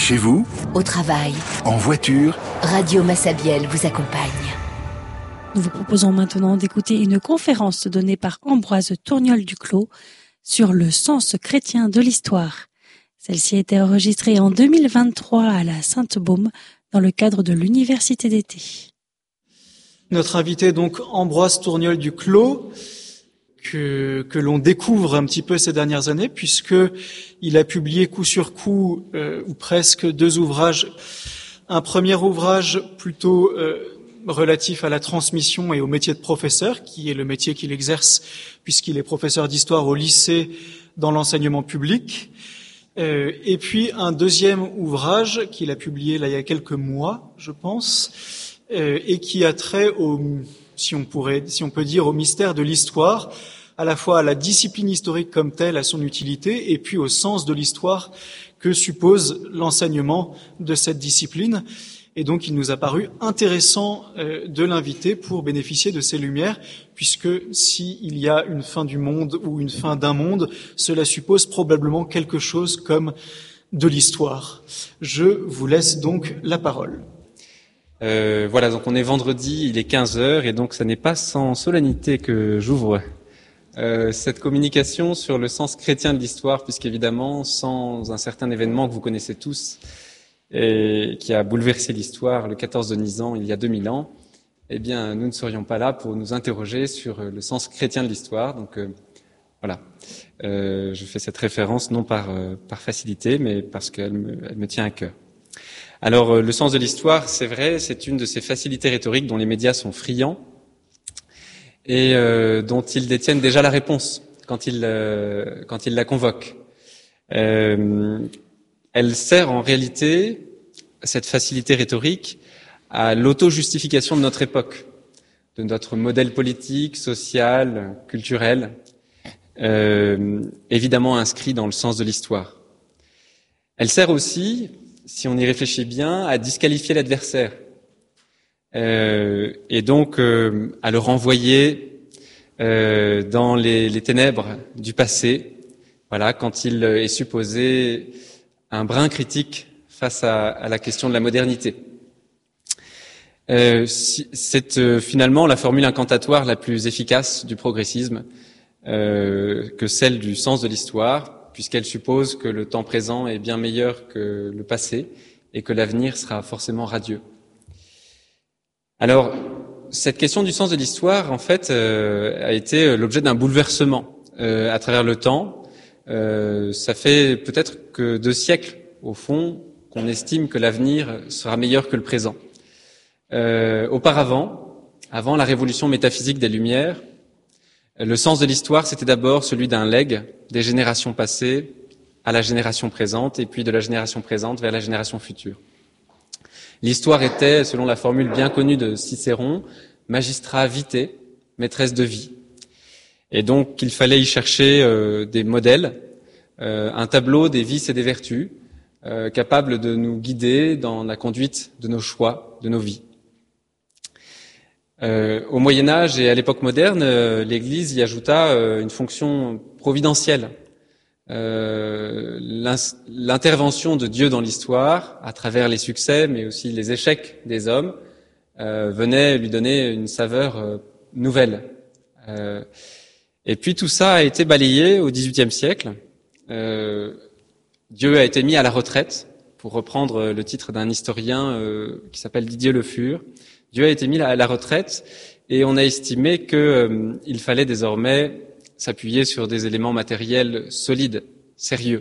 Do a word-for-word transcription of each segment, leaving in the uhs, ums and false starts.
Chez vous, au travail, en voiture, Radio Massabielle vous accompagne. Nous vous proposons maintenant d'écouter une conférence donnée par Ambroise Tourniol-Duclos sur le sens chrétien de l'histoire. Celle-ci a été enregistrée en deux mille vingt-trois à la Sainte-Baume dans le cadre de l'université d'été. Notre invité est donc Ambroise Tourniol-Duclos, que, que l'on découvre un petit peu ces dernières années, puisque il a publié coup sur coup, euh, ou presque, deux ouvrages. Un premier ouvrage plutôt euh, relatif à la transmission et au métier de professeur, qui est le métier qu'il exerce, puisqu'il est professeur d'histoire au lycée dans l'enseignement public. Euh, et puis un deuxième ouvrage qu'il a publié là il y a quelques mois, je pense, euh, et qui a trait au, si on pourrait, si on peut dire, au mystère de l'histoire, à la fois à la discipline historique comme telle, à son utilité, et puis au sens de l'histoire que suppose l'enseignement de cette discipline. Et donc il nous a paru intéressant euh, de l'inviter pour bénéficier de ces lumières, puisque s'il y a une fin du monde ou une fin d'un monde, cela suppose probablement quelque chose comme de l'histoire. Je vous laisse donc la parole. Euh, voilà, donc on est vendredi, il est quinze heures, et donc ça n'est pas sans solennité que j'ouvre euh, cette communication sur le sens chrétien de l'histoire, puisqu'évidemment, sans un certain événement que vous connaissez tous, et qui a bouleversé l'histoire le quatorze de Nisan, il y a deux mille ans, eh bien, nous ne serions pas là pour nous interroger sur le sens chrétien de l'histoire. Donc, euh, voilà. Euh, je fais cette référence non par, euh, par facilité, mais parce qu'elle me, elle me tient à cœur. Alors, euh, le sens de l'histoire, c'est vrai, c'est une de ces facilités rhétoriques dont les médias sont friands et euh, dont ils détiennent déjà la réponse quand ils, euh, quand ils la convoquent. Euh, Elle sert en réalité, cette facilité rhétorique, à l'auto-justification de notre époque, de notre modèle politique, social, culturel, euh, évidemment inscrit dans le sens de l'histoire. Elle sert aussi, si on y réfléchit bien, à disqualifier l'adversaire, euh, et donc euh, à le renvoyer euh, dans les, les ténèbres du passé, voilà, quand il est supposé un brin critique face à, à la question de la modernité. Euh, si, c'est euh, finalement la formule incantatoire la plus efficace du progressisme euh, que celle du sens de l'histoire, puisqu'elle suppose que le temps présent est bien meilleur que le passé et que l'avenir sera forcément radieux. Alors, cette question du sens de l'histoire, en fait, euh, a été l'objet d'un bouleversement euh, à travers le temps. Euh, ça fait peut-être que deux siècles, au fond, qu'on estime que l'avenir sera meilleur que le présent. Euh, auparavant, avant la révolution métaphysique des Lumières, le sens de l'histoire, c'était d'abord celui d'un legs des générations passées à la génération présente, et puis de la génération présente vers la génération future. L'histoire était, selon la formule bien connue de Cicéron, magistrat vitae, maîtresse de vie. Et donc, il fallait y chercher euh, des modèles, euh, un tableau des vices et des vertus, euh, capable de nous guider dans la conduite de nos choix, de nos vies. Euh, au Moyen-Âge et à l'époque moderne, euh, l'Église y ajouta euh, une fonction providentielle. Euh, l'intervention de Dieu dans l'histoire, à travers les succès, mais aussi les échecs des hommes, euh, venait lui donner une saveur euh, nouvelle. Euh, Et puis tout ça a été balayé au dix-huitième siècle. Euh, Dieu a été mis à la retraite, pour reprendre le titre d'un historien euh, qui s'appelle Didier Le Fur. Dieu a été mis à la retraite et on a estimé qu'il euh, fallait désormais s'appuyer sur des éléments matériels solides, sérieux.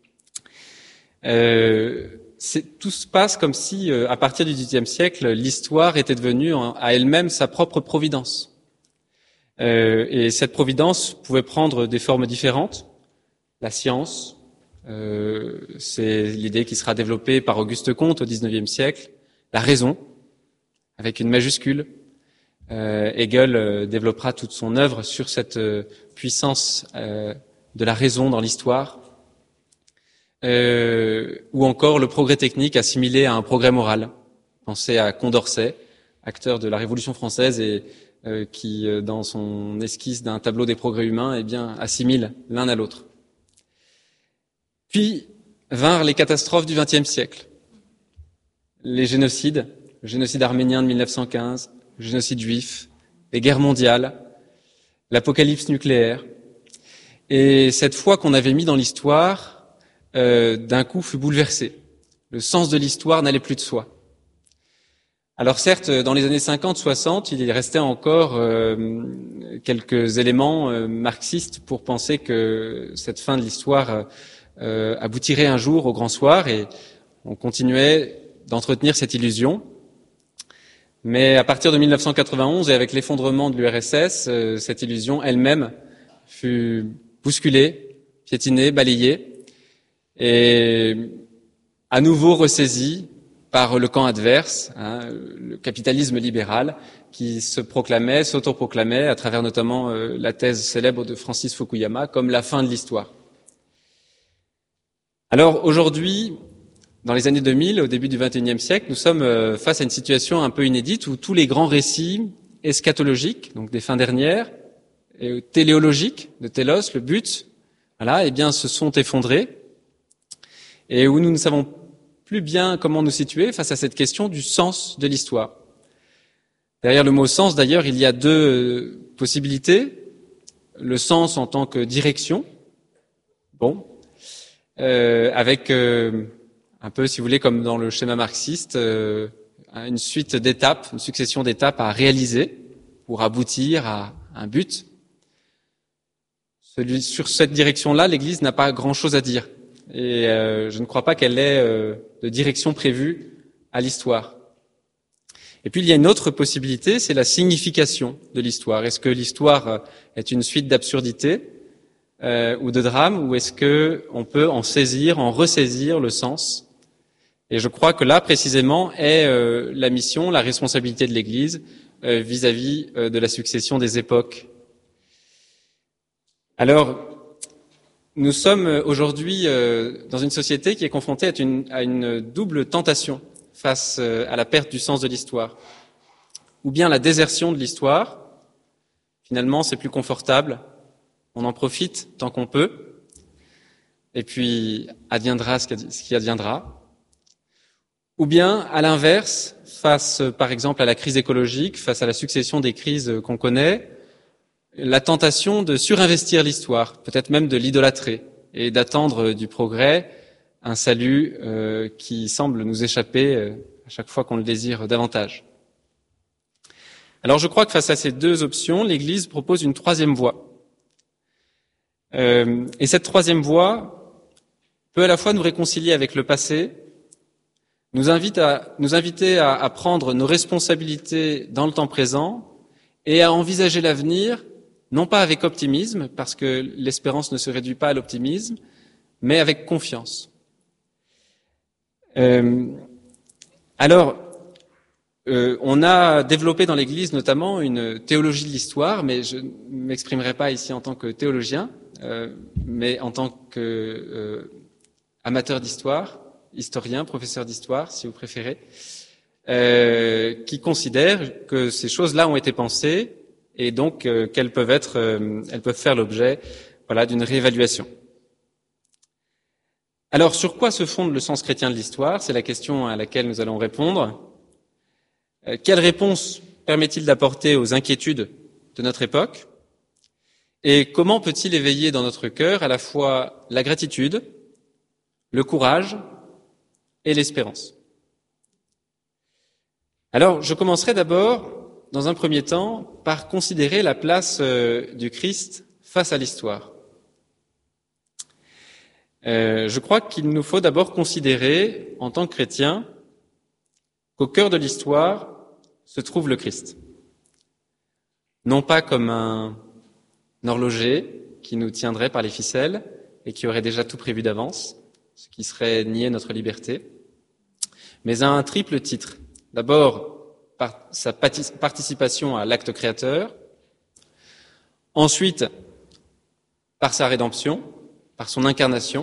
Euh, c'est, tout se passe comme si, euh, à partir du dix-huitième siècle, l'histoire était devenue en, à elle-même sa propre providence. Euh, et cette providence pouvait prendre des formes différentes. La science, euh, c'est l'idée qui sera développée par Auguste Comte au dix-neuvième siècle. La raison, avec une majuscule. Euh, Hegel euh, développera toute son œuvre sur cette euh, puissance euh, de la raison dans l'histoire. Euh, ou encore le progrès technique assimilé à un progrès moral. Pensez à Condorcet, acteur de la Révolution française et Euh, qui, euh, dans son esquisse d'un tableau des progrès humains, eh bien, assimile l'un à l'autre. Puis vinrent les catastrophes du vingtième siècle, les génocides, le génocide arménien de mille neuf cent quinze, le génocide juif, les guerres mondiales, l'apocalypse nucléaire. Et cette foi qu'on avait mis dans l'histoire, euh, d'un coup fut bouleversée. Le sens de l'histoire n'allait plus de soi. Alors certes, dans les années cinquante soixante, il restait encore euh, quelques éléments euh, marxistes pour penser que cette fin de l'histoire euh, aboutirait un jour au grand soir, et on continuait d'entretenir cette illusion. Mais à partir de mille neuf cent quatre-vingt-onze et avec l'effondrement de l'U R S S, euh, cette illusion elle-même fut bousculée, piétinée, balayée, et à nouveau ressaisie par le camp adverse, hein, le capitalisme libéral, qui se proclamait, s'autoproclamait, à travers notamment euh, la thèse célèbre de Francis Fukuyama, comme la fin de l'histoire. Alors aujourd'hui, dans les années deux mille, au début du vingt et unième siècle, nous sommes euh, face à une situation un peu inédite où tous les grands récits eschatologiques, donc des fins dernières, et téléologiques, de télos, le but, voilà, eh bien, se sont effondrés, et où nous ne savons plus bien comment nous situer face à cette question du sens de l'histoire. Derrière le mot sens, d'ailleurs, il y a deux possibilités. Le sens en tant que direction, bon, euh, avec euh, un peu, si vous voulez, comme dans le schéma marxiste, euh, une suite d'étapes, une succession d'étapes à réaliser pour aboutir à un but. Celui, sur cette direction-là, l'Église n'a pas grand-chose à dire. Et euh, je ne crois pas qu'elle ait euh, de direction prévue à l'histoire. Et puis il y a une autre possibilité, c'est la signification de l'histoire. Est-ce que l'histoire est une suite d'absurdités euh, ou de drames, ou est-ce que on peut en saisir, en ressaisir le sens? Et je crois que là, précisément, est euh, la mission, la responsabilité de l'Église euh, vis-à-vis euh, de la succession des époques. Alors, nous sommes aujourd'hui euh, dans une société qui est confrontée à une, à une double tentation face euh, à la perte du sens de l'histoire. Ou bien la désertion de l'histoire, finalement c'est plus confortable, on en profite tant qu'on peut, et puis adviendra ce qui adviendra. Ou bien, à l'inverse, face par exemple à la crise écologique, face à la succession des crises qu'on connaît, la tentation de surinvestir l'histoire, peut-être même de l'idolâtrer, et d'attendre du progrès un salut euh, qui semble nous échapper euh, à chaque fois qu'on le désire davantage. Alors je crois que face à ces deux options, l'Église propose une troisième voie. Euh, et cette troisième voie peut à la fois nous réconcilier avec le passé, nous, invite à, nous inviter à, à prendre nos responsabilités dans le temps présent et à envisager l'avenir, non pas avec optimisme, parce que l'espérance ne se réduit pas à l'optimisme, mais avec confiance. Euh, alors, euh, on a développé dans l'Église notamment une théologie de l'histoire, mais je ne m'exprimerai pas ici en tant que théologien, euh, mais en tant que euh, amateur d'histoire, historien, professeur d'histoire, si vous préférez, euh, qui considère que ces choses-là ont été pensées et donc euh, qu'elles peuvent être, euh, elles peuvent faire l'objet, voilà, d'une réévaluation. Alors, sur quoi se fonde le sens chrétien de l'histoire? C'est la question à laquelle nous allons répondre. Euh, quelle réponse permet-il d'apporter aux inquiétudes de notre époque? Et comment peut-il éveiller dans notre cœur à la fois la gratitude, le courage et l'espérance? Alors, je commencerai d'abord, dans un premier temps, par considérer la place euh, du Christ face à l'histoire. Euh, je crois qu'il nous faut d'abord considérer, en tant que chrétiens, qu'au cœur de l'histoire se trouve le Christ. Non pas comme un horloger qui nous tiendrait par les ficelles et qui aurait déjà tout prévu d'avance, ce qui serait nier notre liberté, mais à un triple titre. D'abord, par sa participation à l'acte créateur, ensuite, par sa rédemption, par son incarnation,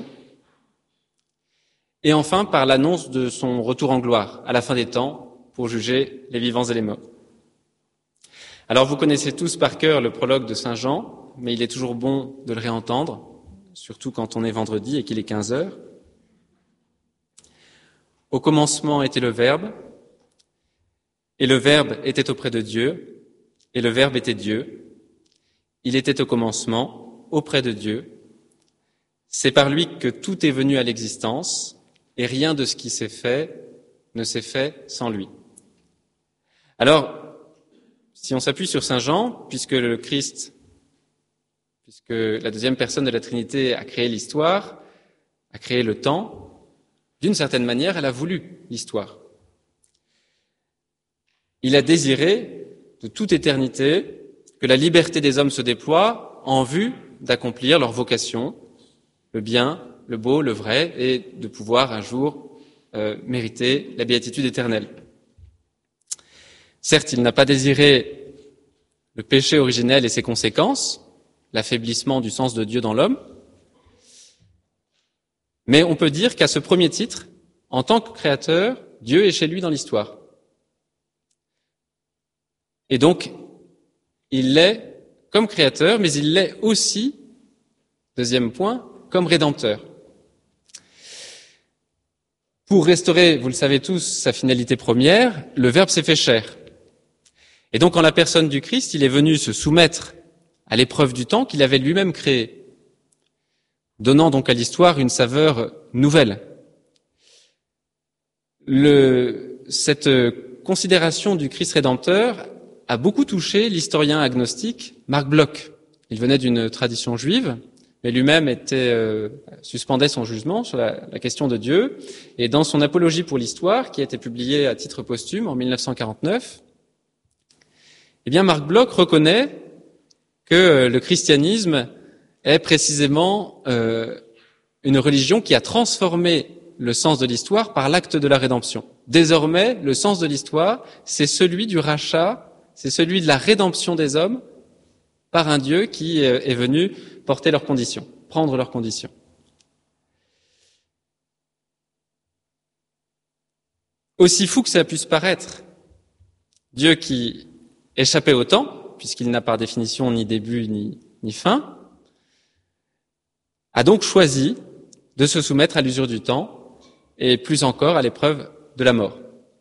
et enfin par l'annonce de son retour en gloire à la fin des temps pour juger les vivants et les morts. Alors vous connaissez tous par cœur le prologue de Saint Jean, mais il est toujours bon de le réentendre, surtout quand on est vendredi et qu'il est quinze heures. Au commencement était le Verbe, et le Verbe était auprès de Dieu, et le Verbe était Dieu. Il était au commencement, auprès de Dieu. C'est par lui que tout est venu à l'existence, et rien de ce qui s'est fait ne s'est fait sans lui. Alors, si on s'appuie sur Saint Jean, puisque le Christ, puisque la deuxième personne de la Trinité a créé l'histoire, a créé le temps, d'une certaine manière, elle a voulu l'histoire. Il a désiré, de toute éternité, que la liberté des hommes se déploie en vue d'accomplir leur vocation, le bien, le beau, le vrai, et de pouvoir un jour euh, mériter la béatitude éternelle. Certes, il n'a pas désiré le péché originel et ses conséquences, l'affaiblissement du sens de Dieu dans l'homme, mais on peut dire qu'à ce premier titre, en tant que créateur, Dieu est chez lui dans l'histoire. Et donc, il l'est comme créateur, mais il l'est aussi, deuxième point, comme rédempteur. Pour restaurer, vous le savez tous, sa finalité première, le Verbe s'est fait chair. Et donc, en la personne du Christ, il est venu se soumettre à l'épreuve du temps qu'il avait lui-même créée, donnant donc à l'histoire une saveur nouvelle. Le, cette considération du Christ rédempteur a beaucoup touché l'historien agnostique Marc Bloch. Il venait d'une tradition juive, mais lui-même était, euh, suspendait son jugement sur la, la question de Dieu. Et dans son Apologie pour l'histoire, qui a été publiée à titre posthume en mille neuf cent quarante-neuf, eh bien Marc Bloch reconnaît que le christianisme est précisément euh, une religion qui a transformé le sens de l'histoire par l'acte de la rédemption. Désormais, le sens de l'histoire, c'est celui du rachat, c'est celui de la rédemption des hommes par un Dieu qui est venu porter leurs conditions, prendre leurs conditions. Aussi fou que ça puisse paraître, Dieu qui échappait au temps, puisqu'il n'a par définition ni début ni, ni fin, a donc choisi de se soumettre à l'usure du temps et plus encore à l'épreuve de la mort.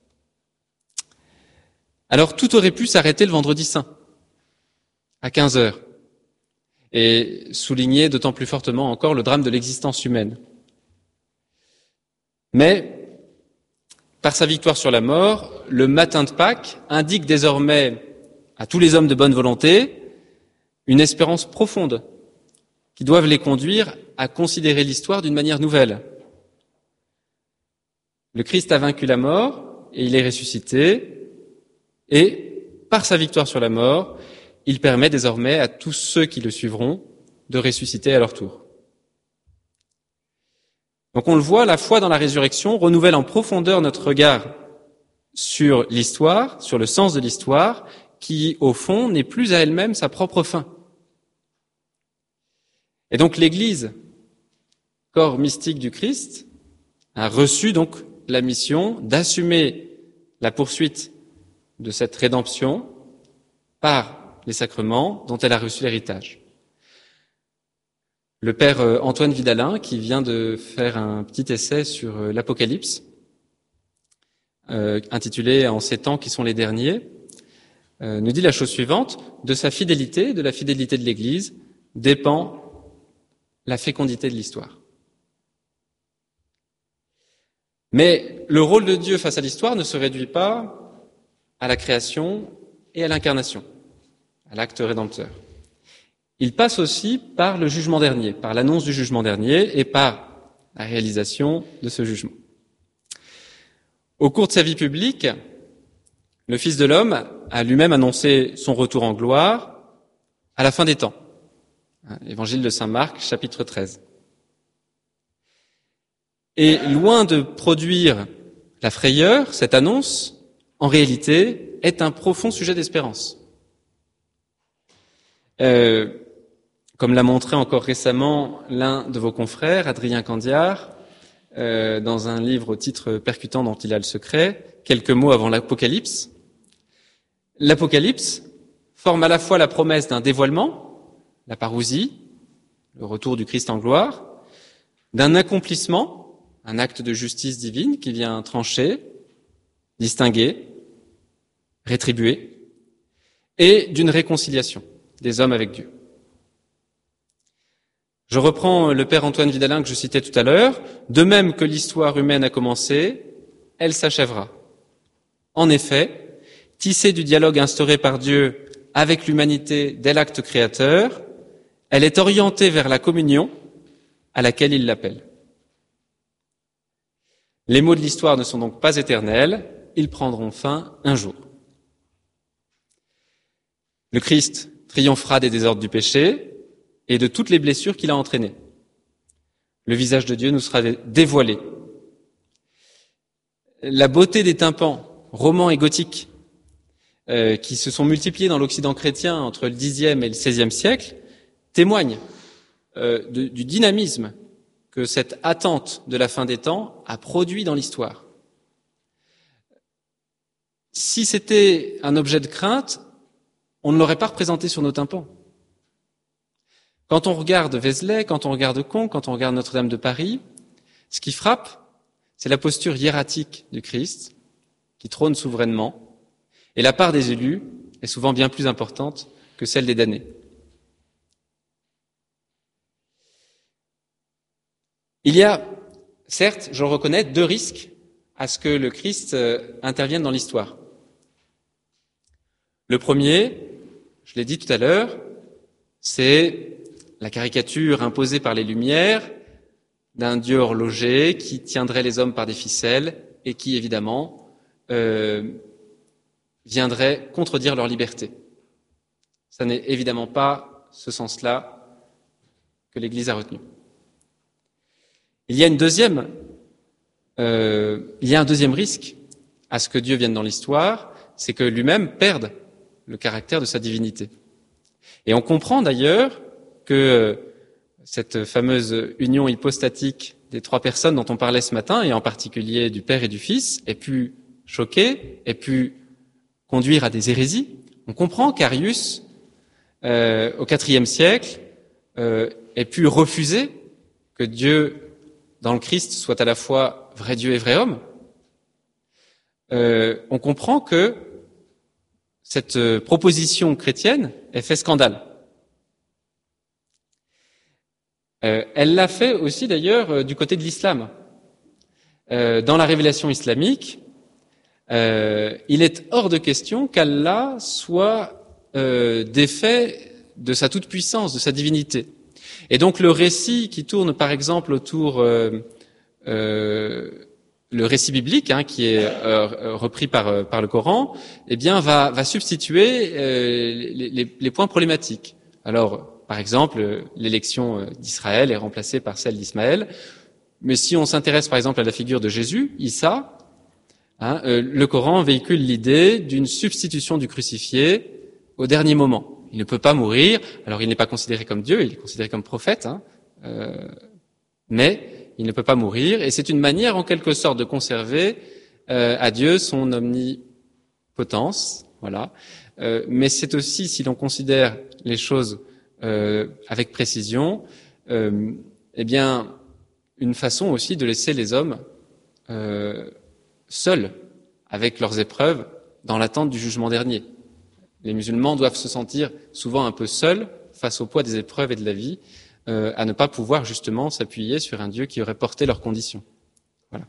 Alors tout aurait pu s'arrêter le vendredi saint, à quinze heures, et souligner d'autant plus fortement encore le drame de l'existence humaine. Mais, par sa victoire sur la mort, le matin de Pâques indique désormais à tous les hommes de bonne volonté une espérance profonde qui doivent les conduire à considérer l'histoire d'une manière nouvelle. Le Christ a vaincu la mort et il est ressuscité, et par sa victoire sur la mort, il permet désormais à tous ceux qui le suivront de ressusciter à leur tour. Donc on le voit, la foi dans la résurrection renouvelle en profondeur notre regard sur l'histoire, sur le sens de l'histoire, qui, au fond, n'est plus à elle-même sa propre fin. Et donc l'Église, corps mystique du Christ, a reçu donc la mission d'assumer la poursuite de cette rédemption par les sacrements dont elle a reçu l'héritage. Le père Antoine Vidalin, qui vient de faire un petit essai sur l'Apocalypse, euh, intitulé « En ces temps qui sont les derniers », euh, nous dit la chose suivante: de sa fidélité, de la fidélité de l'Église, dépend la fécondité de l'histoire. Mais le rôle de Dieu face à l'histoire ne se réduit pas à la création et à l'incarnation, à l'acte rédempteur. Il passe aussi par le jugement dernier, par l'annonce du jugement dernier et par la réalisation de ce jugement. Au cours de sa vie publique, le Fils de l'homme a lui-même annoncé son retour en gloire à la fin des temps. Évangile de saint Marc, chapitre treize. Et loin de produire la frayeur, cette annonce, en réalité, est un profond sujet d'espérance. Euh, comme l'a montré encore récemment l'un de vos confrères, Adrien Candiard, euh, dans un livre au titre percutant dont il a le secret, quelques mots avant l'Apocalypse. L'Apocalypse forme à la fois la promesse d'un dévoilement, la parousie, le retour du Christ en gloire, d'un accomplissement, un acte de justice divine qui vient trancher, distinguer, rétribuer, et d'une réconciliation des hommes avec Dieu. Je reprends le père Antoine Vidalin que je citais tout à l'heure. De même que l'histoire humaine a commencé, elle s'achèvera. En effet, tissée du dialogue instauré par Dieu avec l'humanité dès l'acte créateur, elle est orientée vers la communion à laquelle il l'appelle. Les mots de l'histoire ne sont donc pas éternels, ils prendront fin un jour. Le Christ triomphera des désordres du péché et de toutes les blessures qu'il a entraînées. Le visage de Dieu nous sera dévoilé. La beauté des tympans romans et gothiques euh, qui se sont multipliés dans l'Occident chrétien entre le dixième et le seizième siècle témoigne euh, de, du dynamisme que cette attente de la fin des temps a produit dans l'histoire. Si c'était un objet de crainte, on ne l'aurait pas représenté sur nos tympans. Quand on regarde Vézelay, quand on regarde Conques, quand on regarde Notre-Dame de Paris, ce qui frappe, c'est la posture hiératique du Christ, qui trône souverainement, et la part des élus est souvent bien plus importante que celle des damnés. Il y a, certes, je le reconnais, deux risques à ce que le Christ intervienne dans l'histoire. Le premier, je l'ai dit tout à l'heure, c'est la caricature imposée par les Lumières d'un Dieu horloger qui tiendrait les hommes par des ficelles et qui, évidemment, euh, viendrait contredire leur liberté. Ça n'est évidemment pas ce sens-là que l'Église a retenu. Il y a une deuxième, euh, il y a un deuxième risque à ce que Dieu vienne dans l'histoire, c'est que lui-même perde le caractère de sa divinité. Et on comprend d'ailleurs que cette fameuse union hypostatique des trois personnes dont on parlait ce matin, et en particulier du Père et du Fils, ait pu choquer, ait pu conduire à des hérésies. On comprend qu'Arius, euh, au quatrième siècle, euh, ait pu refuser que Dieu, dans le Christ, soit à la fois vrai Dieu et vrai homme. Euh, on comprend que cette proposition chrétienne ait fait scandale. Euh, elle l'a fait aussi d'ailleurs euh, du côté de l'islam. Euh, dans la révélation islamique, euh, il est hors de question qu'Allah soit euh, défait de sa toute-puissance, de sa divinité. Et donc le récit qui tourne par exemple autour, euh, euh, le récit biblique hein, qui est euh, repris par, par le Coran, eh bien va, va substituer euh, les, les, les points problématiques. Alors, par exemple, l'élection d'Israël est remplacée par celle d'Ismaël. Mais si on s'intéresse par exemple à la figure de Jésus, Issa, hein, euh, le Coran véhicule l'idée d'une substitution du crucifié au dernier moment. Il ne peut pas mourir, alors il n'est pas considéré comme Dieu, il est considéré comme prophète, hein, euh, mais il ne peut pas mourir, et c'est une manière en quelque sorte de conserver euh, à Dieu son omnipotence, voilà. Euh, mais c'est aussi, si l'on considère les choses euh, avec précision, euh, eh bien, une façon aussi de laisser les hommes euh, seuls avec leurs épreuves dans l'attente du jugement dernier. Les musulmans doivent se sentir souvent un peu seuls face au poids des épreuves et de la vie, euh, à ne pas pouvoir justement s'appuyer sur un Dieu qui aurait porté leurs conditions. Voilà.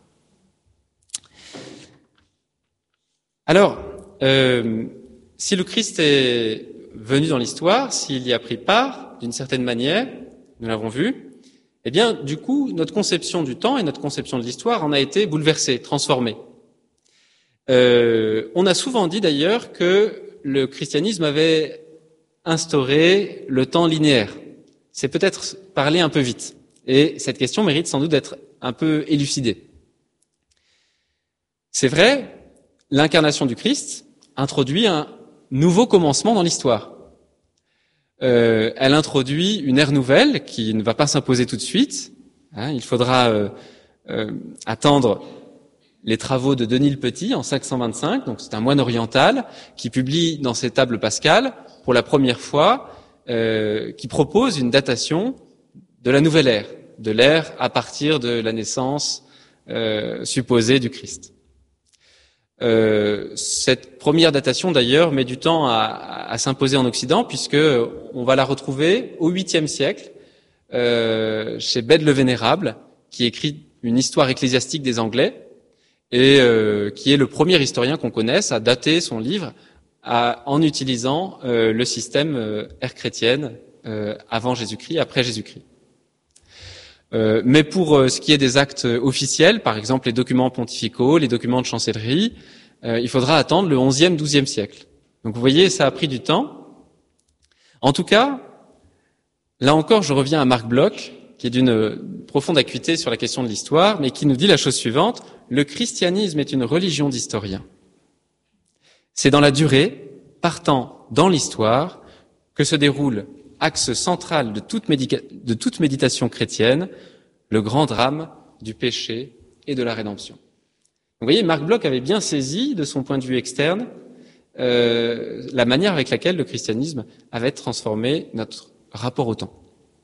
Alors, euh, si le Christ est venu dans l'histoire, s'il y a pris part d'une certaine manière, nous l'avons vu, eh bien, du coup, notre conception du temps et notre conception de l'histoire en a été bouleversée, transformée. Euh, on a souvent dit d'ailleurs que le christianisme avait instauré le temps linéaire. C'est peut-être parler un peu vite. Et cette question mérite sans doute d'être un peu élucidée. C'est vrai, l'incarnation du Christ introduit un nouveau commencement dans l'histoire. Euh, elle introduit une ère nouvelle qui ne va pas s'imposer tout de suite. Hein, il faudra euh, euh, attendre les travaux de Denis le Petit en cinq cent vingt-cinq, donc c'est un moine oriental qui publie dans ses tables pascales pour la première fois, euh, qui propose une datation de la nouvelle ère, de l'ère à partir de la naissance euh, supposée du Christ. Euh, cette première datation, d'ailleurs, met du temps à, à s'imposer en Occident, puisque on va la retrouver au huitième siècle euh, chez Bède le Vénérable, qui écrit une histoire ecclésiastique des Anglais, et euh, qui est le premier historien qu'on connaisse à dater son livre à, en utilisant euh, le système euh, ère chrétienne euh, avant Jésus-Christ, après Jésus-Christ. Euh, mais pour euh, ce qui est des actes officiels, par exemple les documents pontificaux, les documents de chancellerie, euh, il faudra attendre le onzième, douzième siècle. Donc vous voyez, ça a pris du temps. En tout cas, là encore, je reviens à Marc Bloch, qui est d'une profonde acuité sur la question de l'histoire, mais qui nous dit la chose suivante: le christianisme est une religion d'historiens. C'est dans la durée, partant dans l'histoire, que se déroule, axe central de toute, médica- de toute méditation chrétienne, le grand drame du péché et de la rédemption. Vous voyez, Marc Bloch avait bien saisi, de son point de vue externe, euh, la manière avec laquelle le christianisme avait transformé notre rapport au temps.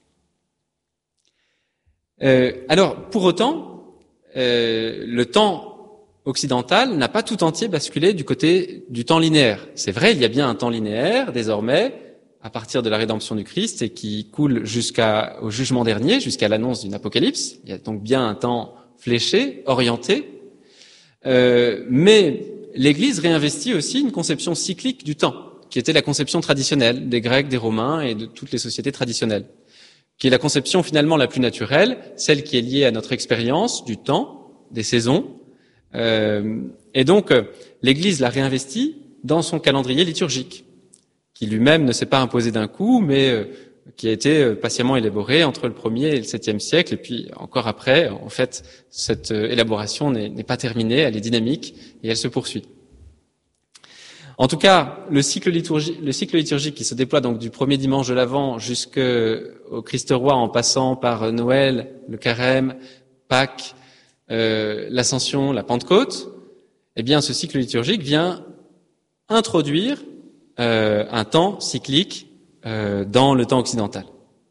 Euh, alors, pour autant, euh, le temps occidental n'a pas tout entier basculé du côté du temps linéaire. C'est vrai, il y a bien un temps linéaire, désormais, à partir de la rédemption du Christ, et qui coule jusqu'au jugement dernier, jusqu'à l'annonce d'une apocalypse. Il y a donc bien un temps fléché, orienté. Euh, mais l'Église réinvestit aussi une conception cyclique du temps, qui était la conception traditionnelle des Grecs, des Romains et de toutes les sociétés traditionnelles, qui est la conception finalement la plus naturelle, celle qui est liée à notre expérience du temps, des saisons. Euh, et donc, l'Église l'a réinvesti dans son calendrier liturgique, qui lui-même ne s'est pas imposé d'un coup, mais euh, qui a été patiemment élaboré entre le premier et le septième siècle, et puis encore après, en fait, cette euh, élaboration n'est, n'est pas terminée, elle est dynamique et elle se poursuit. En tout cas, le cycle liturgique, le cycle liturgique qui se déploie donc du premier dimanche de l'Avent jusqu'au Christ Roi, en passant par Noël, le Carême, Pâques, euh, l'Ascension, la Pentecôte, eh bien, ce cycle liturgique vient introduire euh, un temps cyclique euh, dans le temps occidental.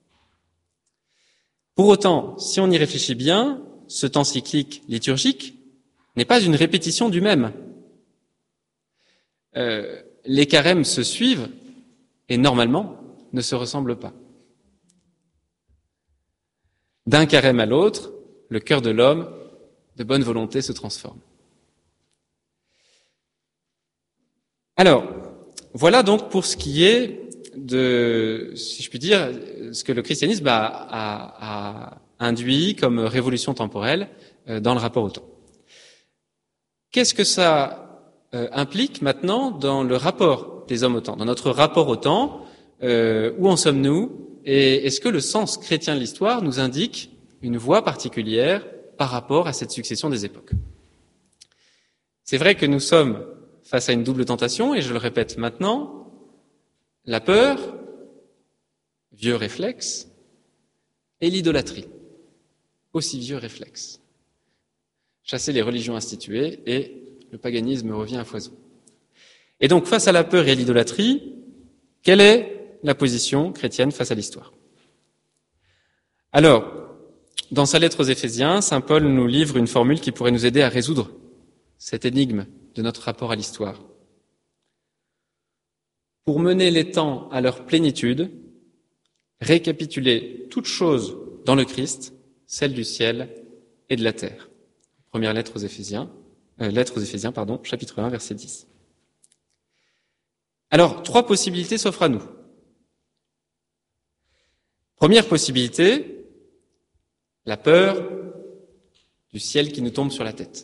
Pour autant, si on y réfléchit bien, ce temps cyclique liturgique n'est pas une répétition du même. Euh, les carèmes se suivent et normalement ne se ressemblent pas. D'un carême à l'autre, le cœur de l'homme, de bonne volonté, se transforme. Alors, voilà donc pour ce qui est de, si je puis dire, ce que le christianisme a, a, a induit comme révolution temporelle dans le rapport au temps. Qu'est-ce que ça Euh, implique maintenant dans le rapport des hommes au temps, dans notre rapport au temps, euh, où en sommes-nous, et est-ce que le sens chrétien de l'histoire nous indique une voie particulière par rapport à cette succession des époques? C'est vrai que nous sommes face à une double tentation, et je le répète maintenant, la peur, vieux réflexe, et l'idolâtrie, aussi vieux réflexe. Chasser les religions instituées et le paganisme revient à foison. Et donc, face à la peur et à l'idolâtrie, quelle est la position chrétienne face à l'histoire? Alors, dans sa lettre aux Éphésiens, saint Paul nous livre une formule qui pourrait nous aider à résoudre cette énigme de notre rapport à l'histoire. Pour mener les temps à leur plénitude, récapituler toutes choses dans le Christ, celle du ciel et de la terre. Première lettre aux Éphésiens. Euh, lettre aux Éphésiens, pardon, chapitre un, verset dix. Alors, trois possibilités s'offrent à nous. Première possibilité, la peur du ciel qui nous tombe sur la tête.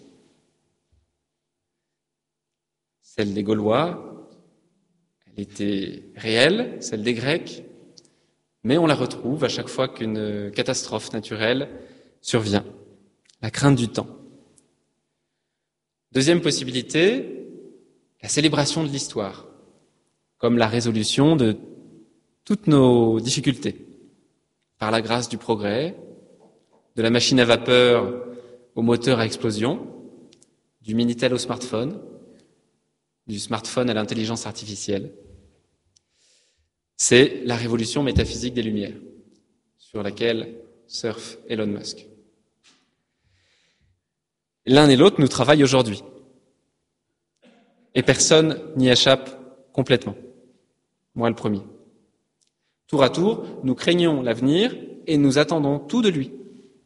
Celle des Gaulois, elle était réelle, celle des Grecs, mais on la retrouve à chaque fois qu'une catastrophe naturelle survient. La crainte du temps. Deuxième possibilité, la célébration de l'histoire, comme la résolution de toutes nos difficultés, par la grâce du progrès, de la machine à vapeur au moteur à explosion, du Minitel au smartphone, du smartphone à l'intelligence artificielle. C'est la révolution métaphysique des Lumières, sur laquelle surfe Elon Musk. L'un et l'autre nous travaillent aujourd'hui. Et personne n'y échappe complètement. Moi le premier. Tour à tour, nous craignons l'avenir et nous attendons tout de lui.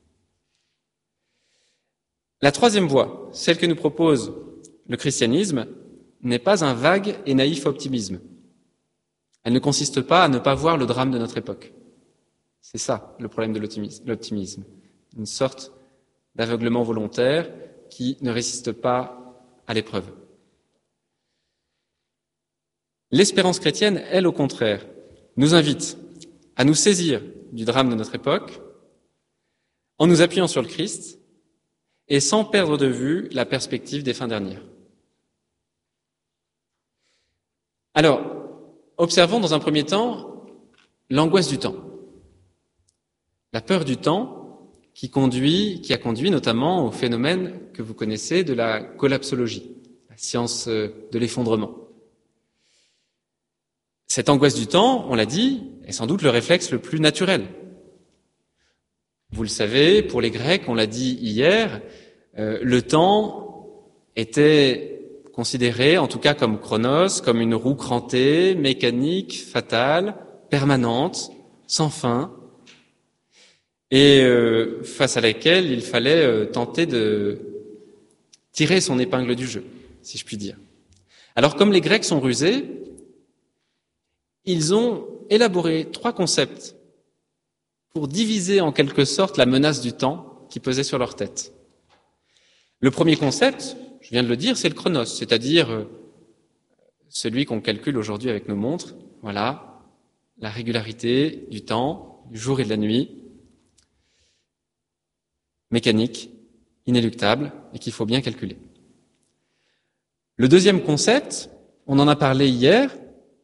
La troisième voie, celle que nous propose le christianisme, n'est pas un vague et naïf optimisme. Elle ne consiste pas à ne pas voir le drame de notre époque. C'est ça le problème de l'optimisme. Une sorte d'aveuglement volontaire qui ne résiste pas à l'épreuve. L'espérance chrétienne, elle, au contraire, nous invite à nous saisir du drame de notre époque en nous appuyant sur le Christ et sans perdre de vue la perspective des fins dernières. Alors, observons dans un premier temps l'angoisse du temps, la peur du temps qui conduit, qui a conduit notamment au phénomène que vous connaissez de la collapsologie, la science de l'effondrement. Cette angoisse du temps, on l'a dit, est sans doute le réflexe le plus naturel. Vous le savez, pour les Grecs, on l'a dit hier, euh, le temps était considéré, en tout cas comme chronos, comme une roue crantée, mécanique, fatale, permanente, sans fin, et euh, face à laquelle il fallait euh, tenter de tirer son épingle du jeu, si je puis dire. Alors, comme les Grecs sont rusés, ils ont élaboré trois concepts pour diviser en quelque sorte la menace du temps qui pesait sur leur tête. Le premier concept, je viens de le dire, c'est le chronos, c'est-à-dire celui qu'on calcule aujourd'hui avec nos montres. Voilà, la régularité du temps, du jour et de la nuit, mécanique, inéluctable et qu'il faut bien calculer. Le deuxième concept, on en a parlé hier,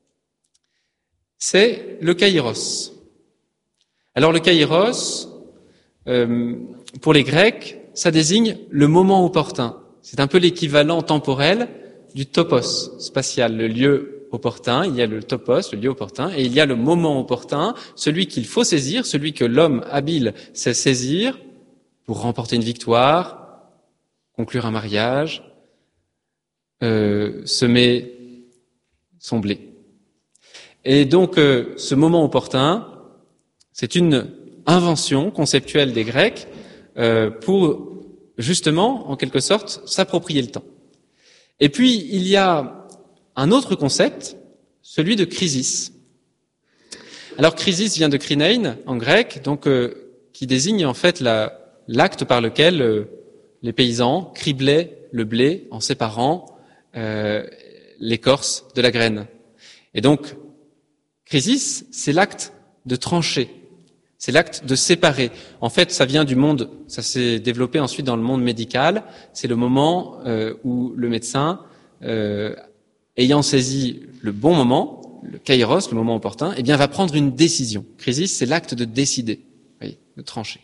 c'est le kairos. Alors le kairos, euh, pour les Grecs, ça désigne le moment opportun. C'est un peu l'équivalent temporel du topos spatial, le lieu opportun. Il y a le topos, le lieu opportun, et il y a le moment opportun, celui qu'il faut saisir, celui que l'homme habile sait saisir pour remporter une victoire, conclure un mariage, euh, semer son blé. Et donc, euh, ce moment opportun, c'est une invention conceptuelle des Grecs euh, pour, justement, en quelque sorte, s'approprier le temps. Et puis, il y a un autre concept, celui de krisis. Alors, krisis vient de krinein, en grec, donc euh, qui désigne en fait la, l'acte par lequel euh, les paysans criblaient le blé en séparant euh, l'écorce de la graine. Et donc, krisis, c'est l'acte de trancher, c'est l'acte de séparer. En fait, ça vient du monde, ça s'est développé ensuite dans le monde médical, c'est le moment euh, où le médecin, euh, ayant saisi le bon moment, le kairos, le moment opportun, eh bien va prendre une décision. Krisis, c'est l'acte de décider, vous voyez, de trancher.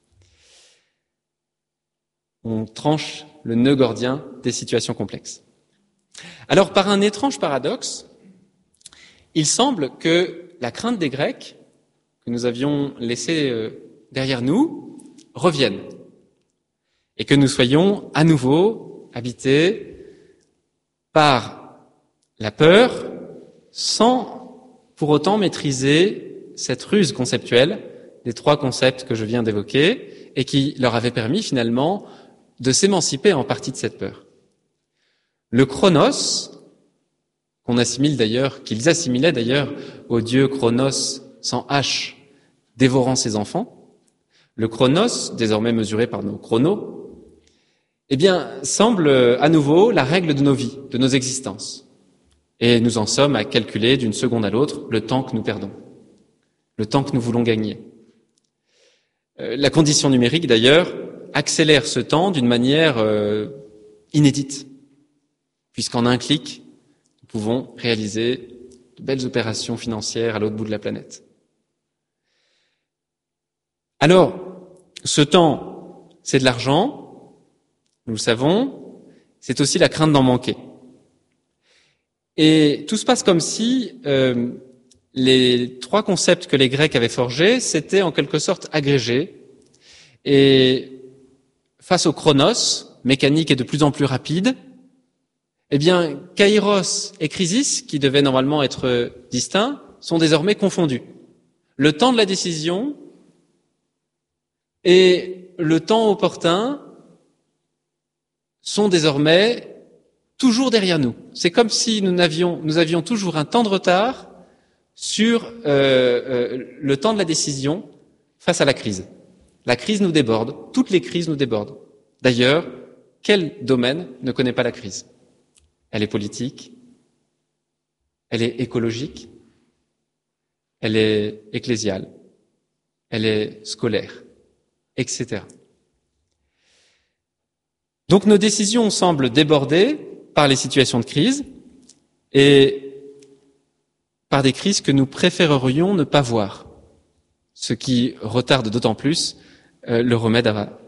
On tranche le nœud gordien des situations complexes. Alors, par un étrange paradoxe, il semble que la crainte des Grecs, que nous avions laissée derrière nous, revienne. Et que nous soyons à nouveau habités par la peur, sans pour autant maîtriser cette ruse conceptuelle des trois concepts que je viens d'évoquer, et qui leur avait permis finalement de s'émanciper en partie de cette peur. Le chronos, qu'on assimile d'ailleurs, qu'ils assimilaient d'ailleurs au dieu Chronos sans H, dévorant ses enfants, le chronos, désormais mesuré par nos chronos, eh bien, semble à nouveau la règle de nos vies, de nos existences. Et nous en sommes à calculer d'une seconde à l'autre le temps que nous perdons, le temps que nous voulons gagner. Euh, la condition numérique, d'ailleurs, accélère ce temps d'une manière euh, inédite, puisqu'en un clic, nous pouvons réaliser de belles opérations financières à l'autre bout de la planète. Alors, ce temps, c'est de l'argent, nous le savons, c'est aussi la crainte d'en manquer. Et tout se passe comme si euh, les trois concepts que les Grecs avaient forgés s'étaient en quelque sorte agrégés. Et face au chronos, mécanique est de plus en plus rapide, eh bien, kairos et crisis, qui devaient normalement être distincts, sont désormais confondus. Le temps de la décision et le temps opportun sont désormais toujours derrière nous. C'est comme si nous avions, nous avions toujours un temps de retard sur euh, euh, le temps de la décision face à la crise. La crise nous déborde, toutes les crises nous débordent. D'ailleurs, quel domaine ne connaît pas la crise ? Elle est politique, elle est écologique, elle est ecclésiale, elle est scolaire, et cetera. Donc nos décisions semblent débordées par les situations de crise et par des crises que nous préférerions ne pas voir, ce qui retarde d'autant plus euh, le remède à,